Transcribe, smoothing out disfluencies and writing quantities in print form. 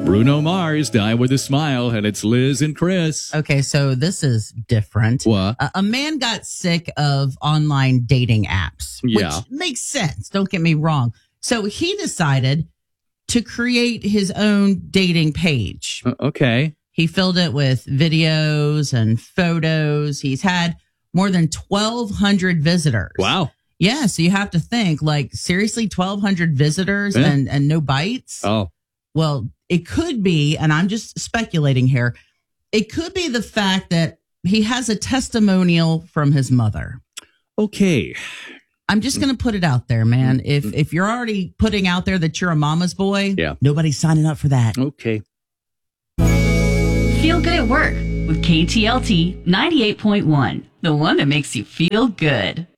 Bruno Mars, Die With a Smile, and it's Liz and Chris. Okay, so this is different. What? A man got sick of online dating apps, Yeah. which makes sense. Don't get me wrong. So he decided to create his own dating page. Okay. He filled it with videos and photos. He's had more than 1,200 visitors. Wow. Yeah, so you have to think, like, seriously, 1,200 visitors and no bites? Oh. Well, it could be, and I'm just speculating here, it could be the fact that he has a testimonial from his mother. Okay. I'm just going to put it out there, man. If you're already putting out there that you're a mama's boy, nobody's signing up for that. Okay. Feel good at work with KTLT 98.1, the one that makes you feel good.